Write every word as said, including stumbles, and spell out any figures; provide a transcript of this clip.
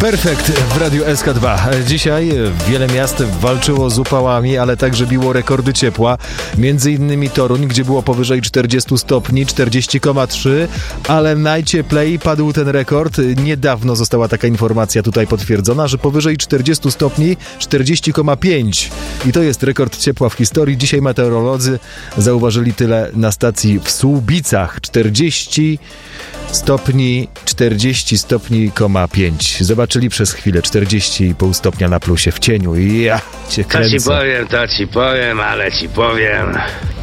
Perfekt w Radiu S K dwa. Dzisiaj wiele miast walczyło z upałami, ale także biło rekordy ciepła. Między innymi Toruń, gdzie było powyżej czterdzieści stopni, czterdzieści przecinek trzy, ale najcieplej padł ten rekord. Niedawno została taka informacja tutaj potwierdzona, że powyżej czterdzieści stopni, czterdzieści przecinek pięć. I to jest rekord ciepła w historii. Dzisiaj meteorolodzy zauważyli tyle na stacji w Słubicach. czterdzieści stopni, czterdzieści stopni, pięć. Zobaczyli przez chwilę czterdzieści i pół stopnia na plusie w cieniu i ja cię kręcę. To ci powiem, to ci powiem, ale ci powiem.